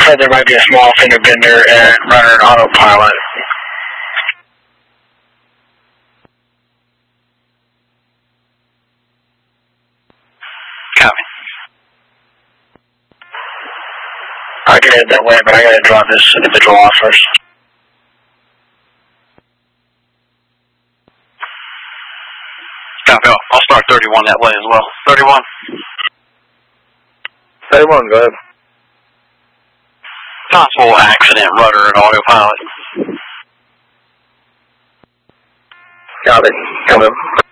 looks like there might be a small fender bender and rudder and autopilot. Copy. I can head that way, but I gotta drop this individual off first. Copy. I'll start 31 that way as well. 31. 31, go ahead. Possible accident, rudder and autopilot. Got it. Come in.